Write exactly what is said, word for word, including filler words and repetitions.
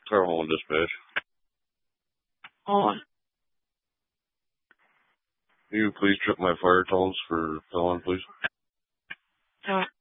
Carl on dispatch. On. Can you please check my fire tones for Helen, please? Uh,